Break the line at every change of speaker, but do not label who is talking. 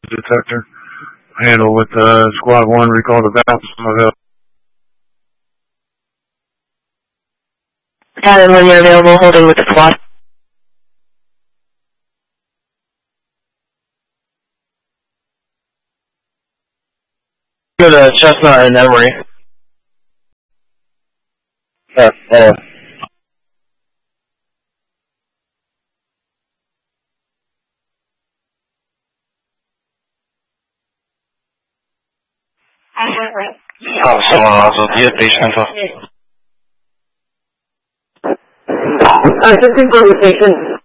detector. Handle with Squad 1, recall the valve.
Got it when you're available, holding with the squad.
Go to Chestnut and Emory.
Someone also get patient info.
Assistant conversation.